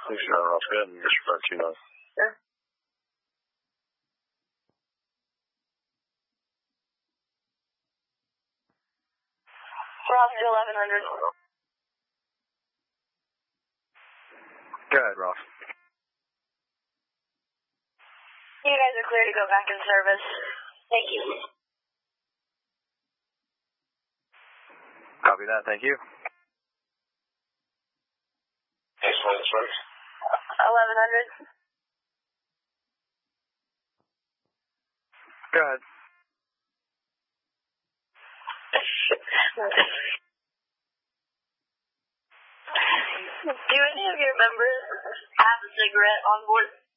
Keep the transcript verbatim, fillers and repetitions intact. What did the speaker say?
Thanks, uh, Ralph. Go ahead and disregard two nine. Sure. Ralph to eleven hundred. Go ahead, Ralph. You guys are clear to go back in service. Thank you. Copy that. Thank you. Thanks for the service. eleven hundred. Go ahead. Do any of your members have a cigarette on board?